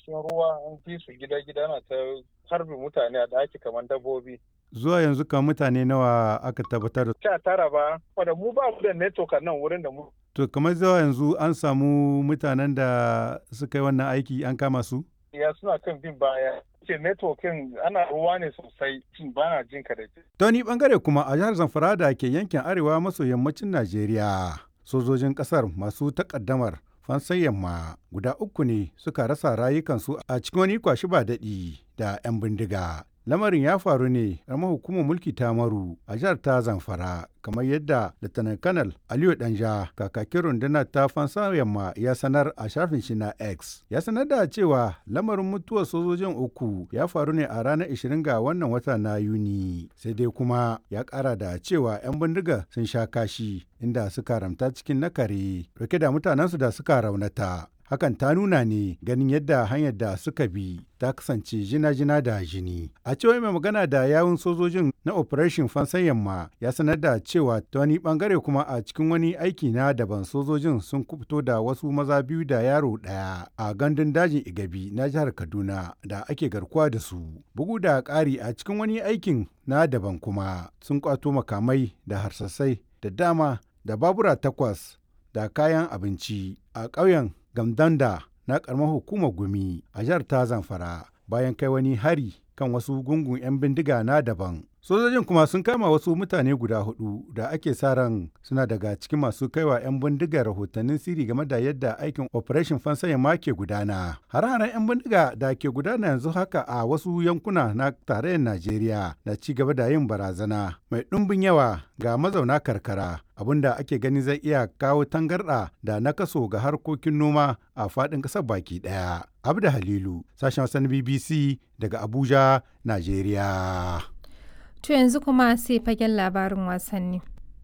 cikin ruwa an fi su gida-gida na ta harbi mutane a ɗaki kamar dabbobi. Zuwa yanzu kan mutane nawa aka tabbatar? 19 ba, wadda mu ba mu da network a nan wurin da mu. To kamar zuwa yanzu an samu mutanen da suka yi wannan aiki an kama su? Ya suna kan bin baya. Ce networking ana ruwa ne sosai, ba na jin ka da ke. Ta wani bangare kuma a jihar Zamfara da ke yankin arewa maso yammacin Najeriya, sojojin kasar masu takaddamar fansan yamma guda 3 ne suka rasa rayukansu a cikin wani kwashi ba daɗi da 'yan bindiga. Lamarin ya faru ne ƙaramar hukumar mulki ta Maru a jihar ta Zamfara, kamar yadda Lieutenant Colonel Aliyu Danja kakakin rundunar ta fansa yamma ya sanar a shafin shi na X. Ya sanar da cewa lamarin mutuwar sojojin 3 ya faru ne a ranar 20 ga wannan wata na Yuni. Sai dai kuma ya ƙara da cewa 'yan bindiga sun sha kashi inda suka ramta cikin nakare rike da mutanensu da suka raunata. Hakan ta nuna ne ganin yadda hanyar da suka bi ta kasance jina-jina da jini. A cewa mai magana da yawun sojojin na Operation Fansan Yamma ya sanar da cewa ta wani bangare kuma a cikin wani aiki na daban sojojin sun kubuto da wasu maza 2 da yaro 1 a gandun dajin Igabi na jihar Kaduna da ake garkuwa da su. Bugu da ƙari a cikin wani aikin na daban kuma sun kwato makamai da harsasai da dama da babura 8 da kayan abinci a ƙauyen Gamdanda na ƙaramar hukumar Gumi a jihar ta Zamfara bayan kai wani hari kan wasu gungun 'yan bindiga na daban. Sojojin kuma sun kama wasu mutane guda 4 da ake sa ran suna daga cikin masu kaiwa 'yan bindiga rahotannin sirri game da yadda aikin Operation Fansan Yamma ke gudana. Hare-haren 'yan bindiga da ke gudana yanzu haka a wasu yankuna na tarayyar Najeriya na ci gaba da yin barazana mai ɗumbin yawa ga mazauna karkara. Abinda ake gani zai iya kawo tangarɗa da nakaso ga harkokin noma a faɗin ƙasar baki ɗaya. Abda Halilu, sashen wasan BBC daga Abuja, Najeriya. To yanzu kuma sai fagen labarin wasanni.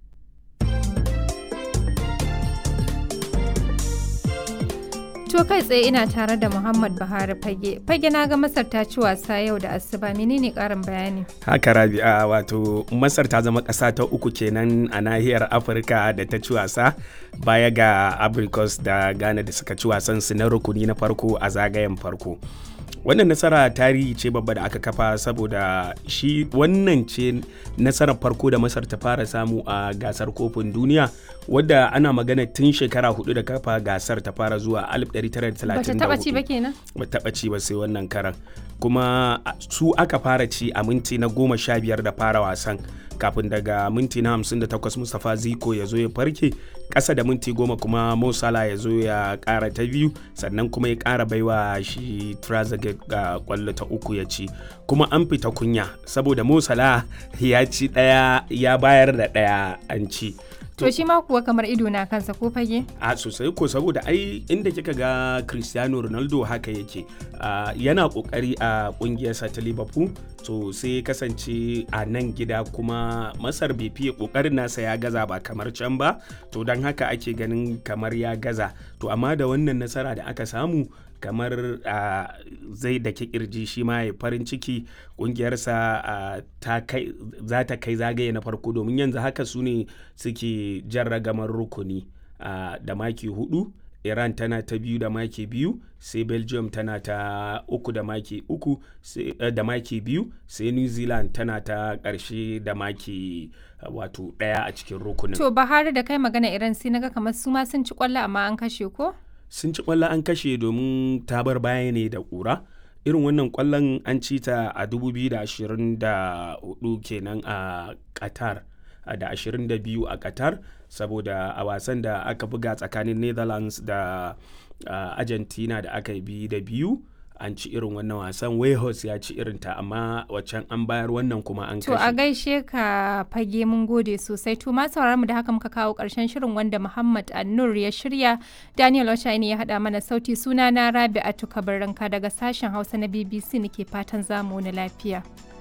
To kai tsaye ina tare da Muhammad Buhari Fage. Fage na ga Masar ta ci wasa yau da Asuba. Menene karin bayani? Haka Rabi'a, wato Masar ta zama ƙasa ta 3 kenan a nahiyar Afirka da ta ci wasa baya ga Abrikos da Ghana da suka ci wasan su na rukuni na farko a zagayen farko. Wannan nasara tarihi ce babba da aka kafa saboda shi wannan ce nasarar farko da Masar ta fara samu a gasar kofin duniya, wadda ana magana tun shekara 4 da kafa gasar ta fara zuwa 1934. Bata taba ci ba kenan? Bata taba ci ba sai wannan karan. Kuma su aka fara ci a minti na 15 da fara wasan, kafin daga minti na 58 Mustapha Ziko ya zo ya farke, ƙasa da minti 10 kuma Mo Salah ya zo ya ƙara ta biyu, sannan kuma ya ƙara baiwa shi Trezeguet ga ƙwallo ta 3 ya ci. Kuma an fita kunya saboda Mo Salah ya ci ɗaya ya bayar da ɗaya an ci. To shi ma kuwa kamar ido na kansa ko Fage? A sosai ko, saboda ai inda kika ga Cristiano Ronaldo haka yake, yana kokari a kungiyarsa ta Liverpool, to sai kasance a nan gida kuma Masar bai fiye kokarin nasa ya gaza ba kamar can ba, to don haka ake ganin kamar ya gaza. To amma da wannan nasara da aka samu, kamar zai da kirji shi ma ya farin ciki, kungiyarsa za ta kai zagaye na farko, domin yanzu haka su ne suke jan ragamar rukuni da maki 4. Iran tana ta 2 da maki 2, sai Belgium tana ta 3 da maki 3 da maki 2, sai New Zealand tana ta ƙarshe da maki wato 1 a cikin rukunin. To Bahari da kai magana Iran sai naga kamar su ma sun ci kwallo amma an kashe ko? Sun ci kwallo an kashe domin ta bar baya ne da ƙura. Irin wannan kwallon an ci ta a 2024 kenan a Qatar, da 22 a Qatar, saboda a wasan da aka buga tsakanin Netherlands da Argentina da aka bi da 2 an ci irin wannan wasan. Wales ya ci irinta, amma waccan an bayar, wannan kuma an kashe. To a gaishe ka Fage, mun gode sosai. To ma sauraron mu da haka muka kawo karshen shirin wanda Muhammad Annur ya shirya, Daniel Oshaini ya hada mana sauti. Suna na Rabi'atu Kabaranka daga sashen Hausa na BBC nake fatan zamu na lafiya.